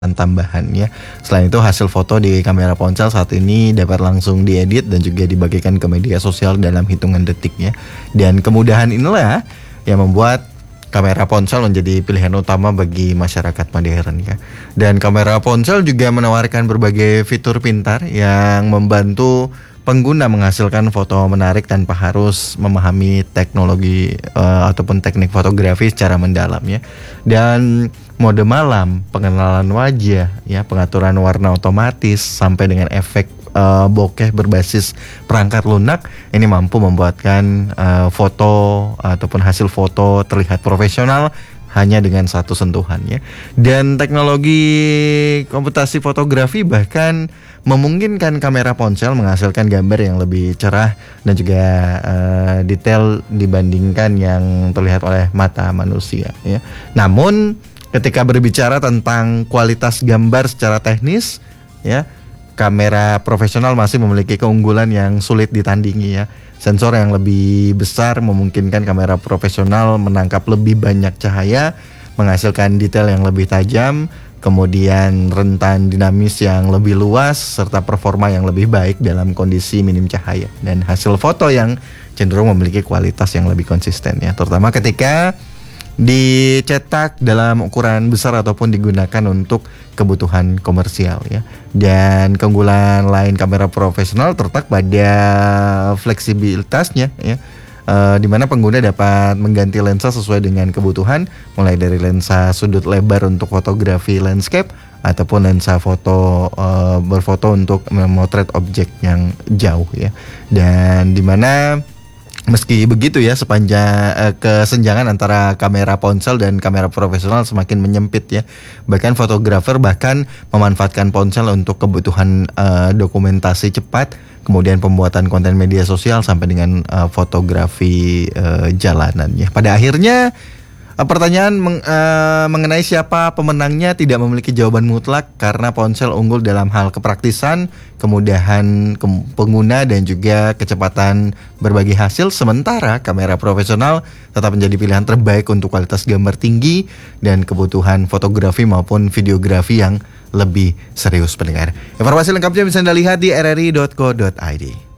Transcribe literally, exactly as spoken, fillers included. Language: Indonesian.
tambahan ya. Selain itu hasil foto di kamera ponsel saat ini dapat langsung diedit dan juga dibagikan ke media sosial dalam hitungan detik ya. Dan kemudahan inilah yang membuat kamera ponsel menjadi pilihan utama bagi masyarakat modern ya. Dan kamera ponsel juga menawarkan berbagai fitur pintar yang membantu pengguna menghasilkan foto menarik tanpa harus memahami teknologi uh, ataupun teknik fotografi secara mendalam ya. Dan mode malam, pengenalan wajah, ya, pengaturan warna otomatis sampai dengan efek uh, bokeh berbasis perangkat lunak ini mampu membuatkan uh, foto ataupun hasil foto terlihat profesional hanya dengan satu sentuhan ya. Dan teknologi komputasi fotografi bahkan memungkinkan kamera ponsel menghasilkan gambar yang lebih cerah dan juga uh, detail dibandingkan yang terlihat oleh mata manusia ya. Namun ketika berbicara tentang kualitas gambar secara teknis ya, kamera profesional masih memiliki keunggulan yang sulit ditandingi ya. Sensor yang lebih besar memungkinkan kamera profesional menangkap lebih banyak cahaya, menghasilkan detail yang lebih tajam, kemudian rentan dinamis yang lebih luas, serta performa yang lebih baik dalam kondisi minim cahaya. Dan hasil foto yang cenderung memiliki kualitas yang lebih konsisten ya, terutama ketika dicetak dalam ukuran besar ataupun digunakan untuk kebutuhan komersial ya. Dan keunggulan lain kamera profesional terletak pada fleksibilitasnya ya, e, di mana pengguna dapat mengganti lensa sesuai dengan kebutuhan, mulai dari lensa sudut lebar untuk fotografi landscape ataupun lensa foto e, berfoto untuk memotret objek yang jauh ya. Dan di mana meski begitu ya, sepanjang uh, kesenjangan antara kamera ponsel dan kamera profesional semakin menyempit ya. Bahkan fotografer bahkan memanfaatkan ponsel untuk kebutuhan uh, dokumentasi cepat, kemudian pembuatan konten media sosial sampai dengan uh, fotografi uh, jalanan ya. Pada akhirnya uh, pertanyaan meng, uh, mengenai siapa pemenangnya tidak memiliki jawaban mutlak karena ponsel unggul dalam hal kepraktisan, kemudahan ke- pengguna dan juga kecepatan berbagi hasil, sementara kamera profesional tetap menjadi pilihan terbaik untuk kualitas gambar tinggi dan kebutuhan fotografi maupun videografi yang lebih serius pendengar. Informasi lengkapnya bisa Anda lihat di r r i dot co dot i d.